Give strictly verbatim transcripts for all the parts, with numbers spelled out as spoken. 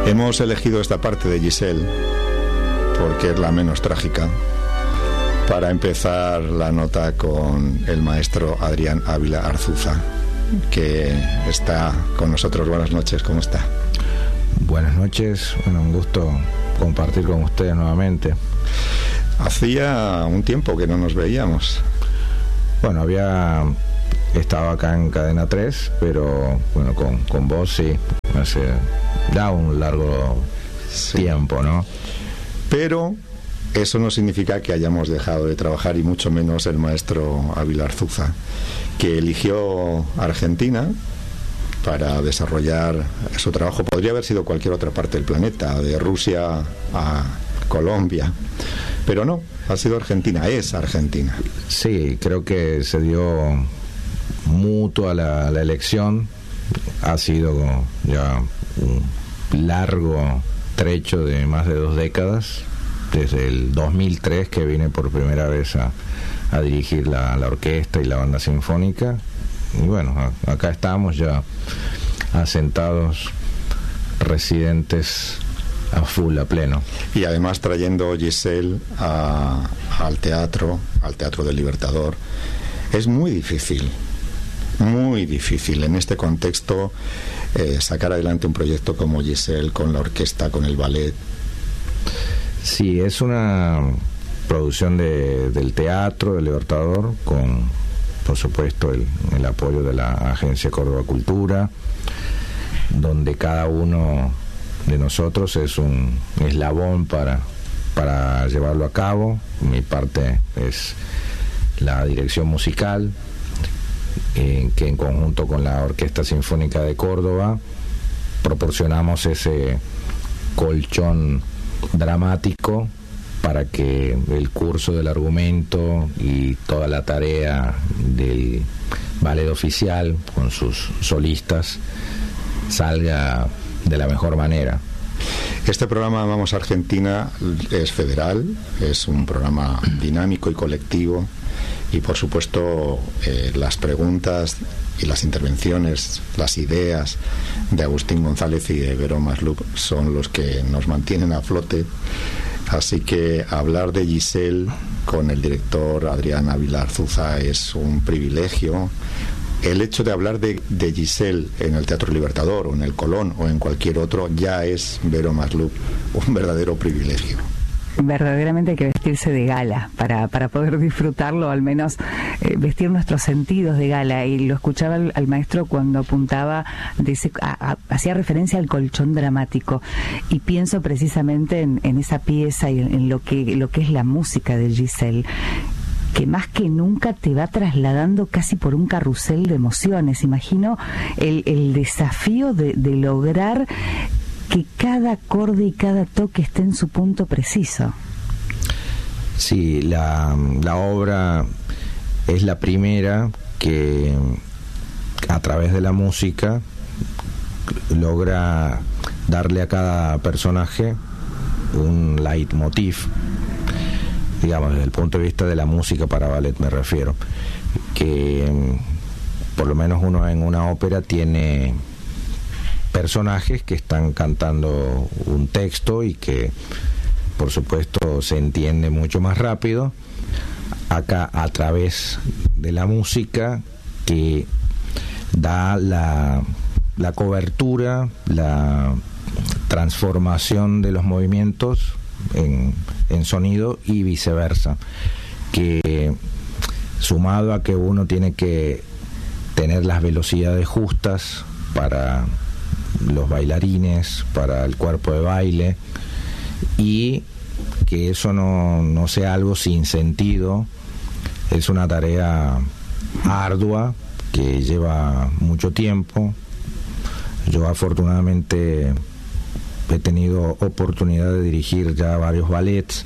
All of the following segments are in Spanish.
Hemos elegido esta parte de Giselle porque es la menos trágica, para empezar la nota con el maestro Adrián Ávila Arzuza, que está con nosotros. Buenas noches, ¿cómo está? Buenas noches, bueno, un gusto compartir con ustedes nuevamente. Hacía un tiempo que no nos veíamos. Bueno, había estado acá en Cadena tres, pero bueno, con, con vos sí, hace ya un largo sí. tiempo, ¿no? Pero eso no significa que hayamos dejado de trabajar, y mucho menos el maestro Ávila Arzuza, que eligió Argentina para desarrollar su trabajo. Podría haber sido cualquier otra parte del planeta, de Rusia a Colombia, pero no, ha sido Argentina, es Argentina. Sí, creo que se dio mutua la, la elección. Ha sido ya un largo trecho de más de dos décadas, desde el dos mil tres que vine por primera vez a, a dirigir la, la orquesta y la banda sinfónica, y bueno, a, acá estamos ya asentados, residentes a full, a pleno. Y además trayendo Giselle a, al teatro, al Teatro del Libertador. Es muy difícil, muy difícil en este contexto eh, sacar adelante un proyecto como Giselle, con la orquesta, con el ballet. Sí, es una producción de, del Teatro del Libertador, con, por supuesto, el, el apoyo de la Agencia Córdoba Cultura, donde cada uno de nosotros es un eslabón para, para llevarlo a cabo. Mi parte es la dirección musical, en que en conjunto con la Orquesta Sinfónica de Córdoba proporcionamos ese colchón dramático para que el curso del argumento y toda la tarea del ballet oficial con sus solistas salga de la mejor manera. Este programa Vamos a Argentina es federal, es un programa dinámico y colectivo, y por supuesto eh, las preguntas y las intervenciones, las ideas de Agustín González y de Vero Masluch son los que nos mantienen a flote. Así que hablar de Giselle con el director Adrián Ávila Arzuza es un privilegio. El hecho de hablar de, de Giselle en el Teatro Libertador o en el Colón o en cualquier otro ya es, Vero Masluch, un verdadero privilegio. Verdaderamente hay que vestirse de gala para, para poder disfrutarlo, al menos eh, vestir nuestros sentidos de gala. Y lo escuchaba al, al maestro cuando apuntaba, de ese, a, a, hacía referencia al colchón dramático, y pienso precisamente en, en esa pieza y en, en lo que, lo que es la música de Giselle, que más que nunca te va trasladando casi por un carrusel de emociones. Imagino el, el desafío de, de lograr que cada acorde y cada toque esté en su punto preciso. Sí, la, la obra es la primera que a través de la música logra darle a cada personaje un leitmotiv, digamos, desde el punto de vista de la música para ballet me refiero, que por lo menos uno en una ópera tiene personajes que están cantando un texto y que por supuesto se entiende mucho más rápido. Acá, a través de la música, que da la, la cobertura, la transformación de los movimientos en, en sonido y viceversa, que sumado a que uno tiene que tener las velocidades justas para los bailarines, para el cuerpo de baile, y que eso no, no sea algo sin sentido. Es una tarea ardua que lleva mucho tiempo. Yo afortunadamente he tenido oportunidad de dirigir ya varios ballets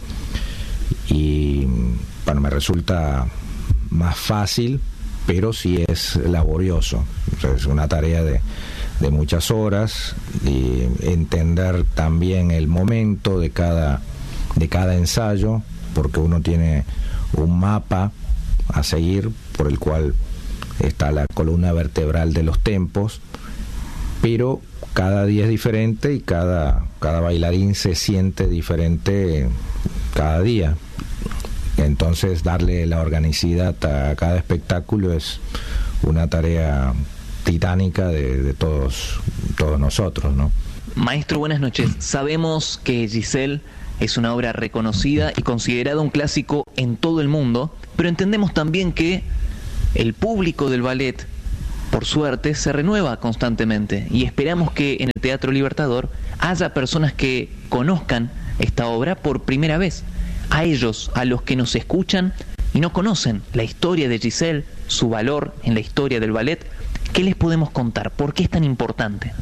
y bueno, me resulta más fácil, pero sí es laborioso. O sea, es una tarea de de muchas horas, y entender también el momento de cada de cada ensayo, porque uno tiene un mapa a seguir por el cual está la columna vertebral de los tempos, pero cada día es diferente y cada, cada bailarín se siente diferente cada día. Entonces darle la organicidad a cada espectáculo es una tarea titánica de, de todos, todos nosotros, ¿no? Maestro, buenas noches. Sabemos que Giselle es una obra reconocida y considerada un clásico en todo el mundo, pero entendemos también que el público del ballet, por suerte, se renueva constantemente y esperamos que en el Teatro Libertador haya personas que conozcan esta obra por primera vez. A ellos, a los que nos escuchan y no conocen la historia de Giselle, su valor en la historia del ballet, ¿qué les podemos contar? ¿Por qué es tan importante?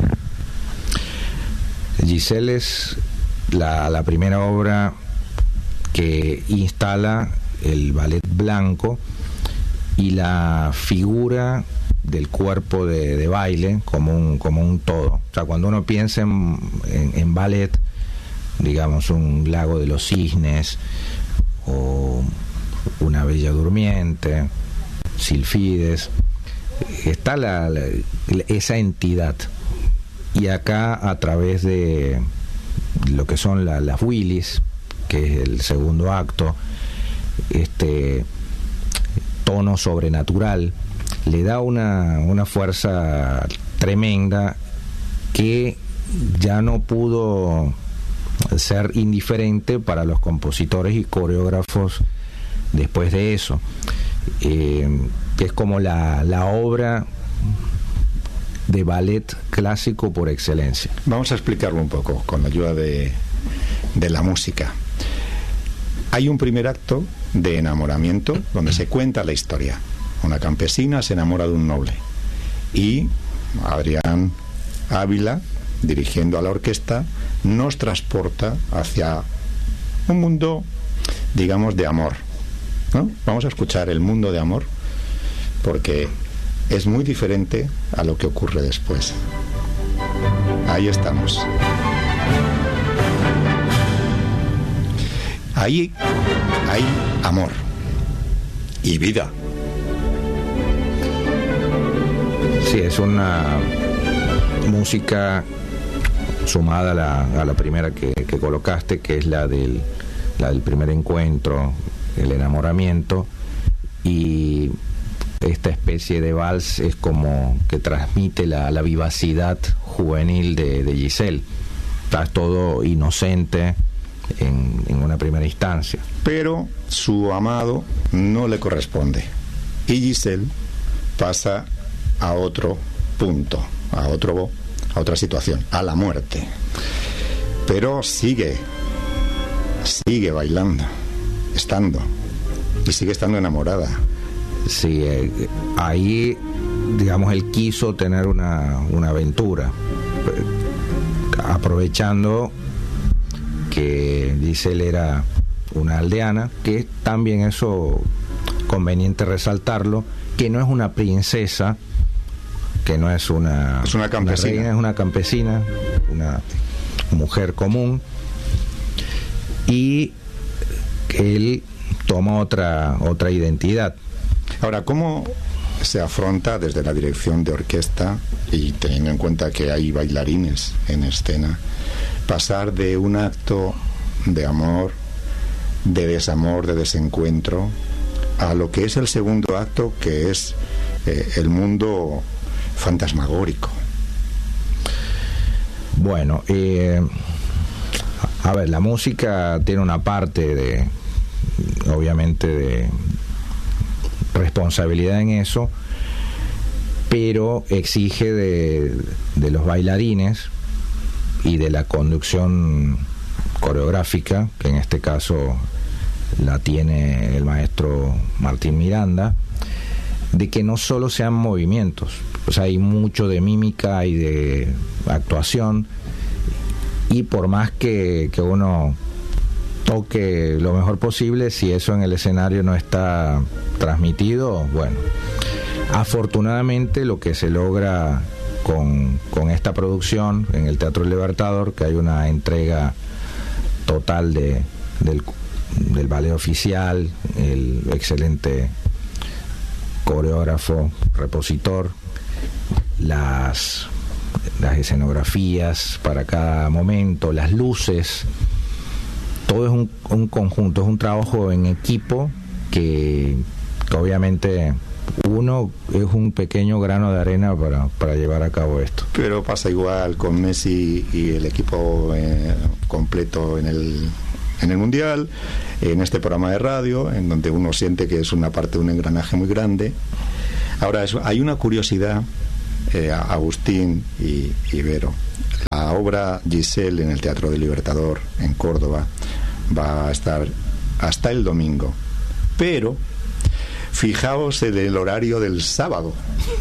Giselle es la, la primera obra que instala el ballet blanco y la figura del cuerpo de, de baile como un, como un todo. O sea, cuando uno piensa en, en, en ballet, digamos un Lago de los Cisnes o Una Bella Durmiente, Silfides, está la, la, esa entidad. Y acá, a través de lo que son la, las Willis, que es el segundo acto, este tono sobrenatural, le da una, una fuerza tremenda que ya no pudo ser indiferente para los compositores y coreógrafos después de eso. Eh, es como la, la obra de ballet clásico por excelencia. Vamos a explicarlo un poco con la ayuda de, de la música. Hay un primer acto de enamoramiento donde se cuenta la historia. Una campesina se enamora de un noble y Adrián Ávila, dirigiendo a la orquesta, nos transporta hacia un mundo, digamos, de amor, ¿no? Vamos a escuchar el mundo de amor porque es muy diferente a lo que ocurre después. Ahí estamos. Ahí hay amor y vida. Sí, es una música sumada a la, a la primera que, que colocaste, que es la del, la del primer encuentro, el enamoramiento, y esta especie de vals es como que transmite la, la vivacidad juvenil de, de Giselle. Está todo inocente en, en una primera instancia. Pero su amado no le corresponde y Giselle pasa a otro punto, a otro, a otra situación, a la muerte. Pero sigue, sigue bailando, estando, y sigue estando enamorada. Sí, eh, ahí, digamos, él quiso tener una, una aventura, aprovechando que Giselle era una aldeana, que también eso conveniente resaltarlo, que no es una princesa, que no es una, es una campesina, una reina, es una campesina, una mujer común, y que él toma otra otra identidad. Ahora, ¿cómo se afronta desde la dirección de orquesta, y teniendo en cuenta que hay bailarines en escena, pasar de un acto de amor, de desamor, de desencuentro, a lo que es el segundo acto, que es eh, el mundo fantasmagórico? Bueno, eh, a ver, la música tiene una parte de, obviamente, de responsabilidad en eso, pero exige de, de los bailarines y de la conducción coreográfica, que en este caso la tiene el maestro Martín Miranda, de que no solo sean movimientos, o sea, hay mucho de mímica y de actuación, y por más que, que uno toque lo mejor posible, si eso en el escenario no está transmitido, bueno, afortunadamente lo que se logra con, con esta producción en el Teatro Libertador, que hay una entrega total de, del, del ballet oficial, el excelente coreógrafo, repositor, las las escenografías para cada momento, las luces, todo es un, un conjunto, es un trabajo en equipo que, que obviamente uno es un pequeño grano de arena para, para llevar a cabo esto. Pero pasa igual con Messi y el equipo eh, completo en el en el Mundial, en este programa de radio, en donde uno siente que es una parte de un engranaje muy grande. Ahora, es, hay una curiosidad, eh, Agustín y, y Vero. La obra Giselle en el Teatro del Libertador, en Córdoba, va a estar hasta el domingo. Pero fijaos en el horario del sábado.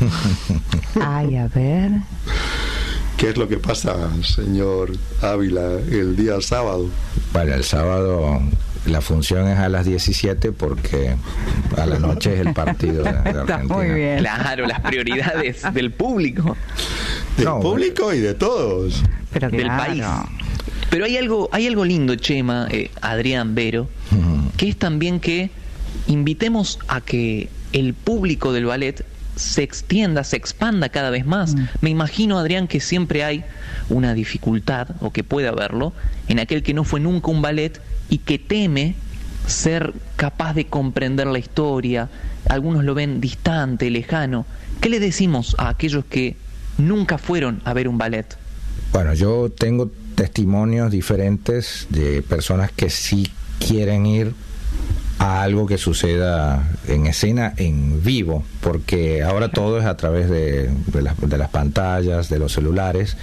Ay, a ver. ¿Qué es lo que pasa, señor Ávila, el día sábado? Bueno, el sábado la función es a las diecisiete porque a la noche es el partido de, de Argentina. Está muy bien. Claro, las prioridades del público. Del No, público bueno. y de todos. Pero Del claro. país. Pero hay algo, hay algo lindo, Chema, eh, Adrián, Vero, Ujú. que es también que invitemos a que el público del ballet se extienda, se expanda cada vez más. Mm. Me imagino, Adrián, que siempre hay una dificultad, o que puede haberlo, en aquel que no fue nunca un ballet y que teme ser capaz de comprender la historia. Algunos lo ven distante, lejano. ¿Qué le decimos a aquellos que nunca fueron a ver un ballet? Bueno, yo tengo testimonios diferentes de personas que sí quieren ir a algo que suceda en escena, en vivo, porque ahora todo es a través de, de, las, de las pantallas, de los celulares,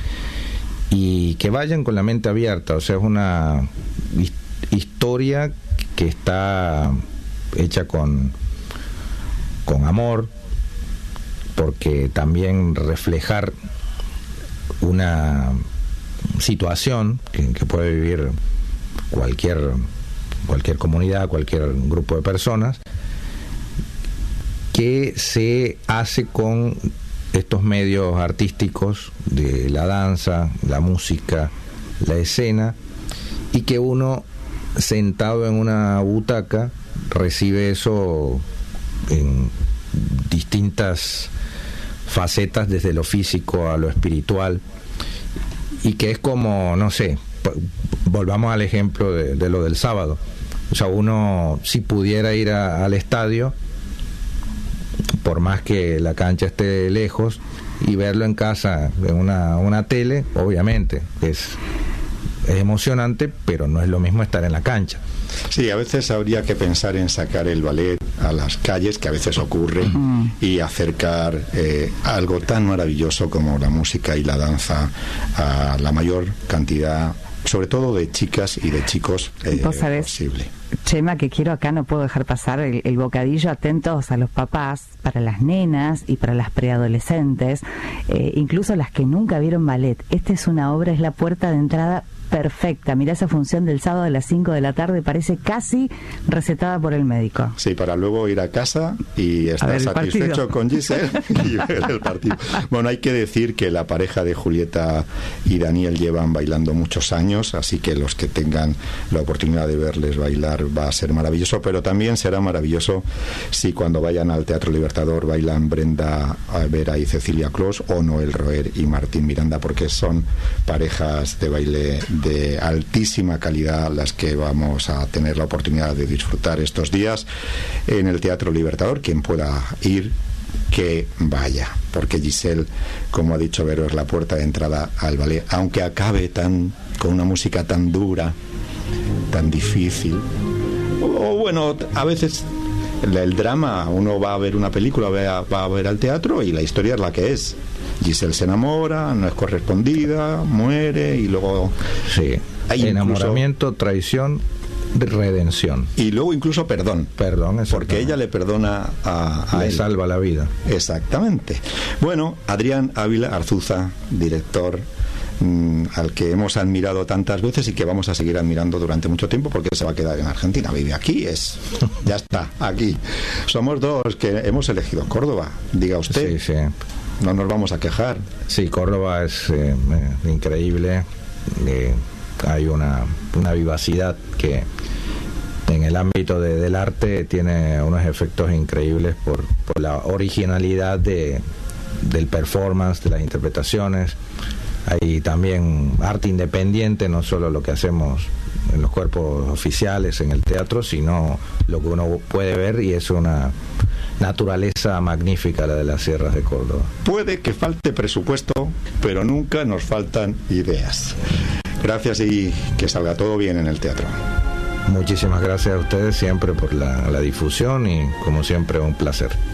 y que vayan con la mente abierta. O sea, es una his- historia que está hecha con, con amor, porque también reflejar una situación que, que puede vivir cualquier cualquier comunidad, cualquier grupo de personas, que se hace con estos medios artísticos de la danza, la música, la escena, y que uno sentado en una butaca recibe eso en distintas facetas, desde lo físico a lo espiritual, y que es como, no sé, volvamos al ejemplo de, de lo del sábado. O sea, uno si pudiera ir a, al estadio, por más que la cancha esté lejos, y verlo en casa, en una, una tele, obviamente es, es emocionante, pero no es lo mismo estar en la cancha. Sí, a veces habría que pensar en sacar el ballet a las calles, que a veces ocurre, Mm. y acercar eh, algo tan maravilloso como la música y la danza a la mayor cantidad, sobre todo de chicas y de chicos eh, ¿Vos sabés, posible. Chema, que quiero acá, no puedo dejar pasar el, el bocadillo, atentos a los papás, para las nenas y para las preadolescentes, eh, incluso las que nunca vieron ballet? Esta es una obra, es la puerta de entrada perfecta. Mirá esa función del sábado a las cinco de la tarde, parece casi recetada por el médico. Sí, para luego ir a casa y estar ver el satisfecho partido. con Giselle y ver el partido. Bueno, hay que decir que la pareja de Julieta y Daniel llevan bailando muchos años, así que los que tengan la oportunidad de verles bailar va a ser maravilloso, pero también será maravilloso si cuando vayan al Teatro Libertador bailan Brenda Vera y Cecilia Clos, o Noel Roer y Martín Miranda, porque son parejas de baile de altísima calidad las que vamos a tener la oportunidad de disfrutar estos días en el Teatro Libertador. Quien pueda ir, que vaya, porque Giselle, como ha dicho Vero, es la puerta de entrada al ballet, aunque acabe tan con una música tan dura, tan difícil, o, o bueno, a veces el, el drama, uno va a ver una película, va a, va a ver al teatro y la historia es la que es. Giselle se enamora, no es correspondida, muere y luego Sí, hay enamoramiento, incluso traición, redención. Y luego incluso perdón. Perdón, porque ella le perdona a, a le él. salva la vida. Exactamente. Bueno, Adrián Ávila Arzuza, director mmm, al que hemos admirado tantas veces y que vamos a seguir admirando durante mucho tiempo, porque se va a quedar en Argentina. Vive aquí, es ya está, aquí. Somos dos que hemos elegido Córdoba, diga usted. Sí, sí. No nos vamos a quejar. Sí, Córdoba es eh, eh, increíble. Eh, hay una, una vivacidad que en el ámbito de, del arte tiene unos efectos increíbles por, por la originalidad de, del performance, de las interpretaciones. Hay también arte independiente, no solo lo que hacemos en los cuerpos oficiales, en el teatro, sino lo que uno puede ver, y es una naturaleza magnífica la de las sierras de Córdoba. Puede que falte presupuesto, pero nunca nos faltan ideas. Gracias y que salga todo bien en el teatro. Muchísimas gracias a ustedes siempre por la, la difusión y como siempre un placer.